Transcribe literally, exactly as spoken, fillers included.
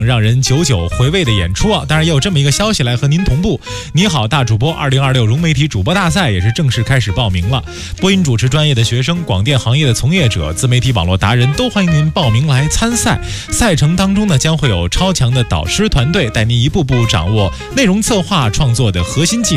让人久久回味的演出啊！当然也有这么一个消息来和您同步。你好，大主播二零二六融媒体主播大赛也是正式开始报名了。播音主持专业的学生、广电行业的从业者、自媒体网络达人都欢迎您报名来参赛。赛程当中呢，将会有超强的导师团队带您一步步掌握内容策划创作的核心技能。